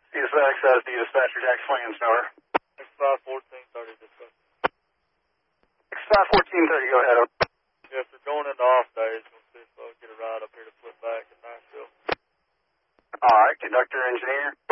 Access to dispatcher Jack Swinging Snower. X5-1430 dispatch. X5-1430, go ahead. Yes, we're going into off days. We'll see if I get a ride up here to flip back at Nashville. All right, conductor, engineer.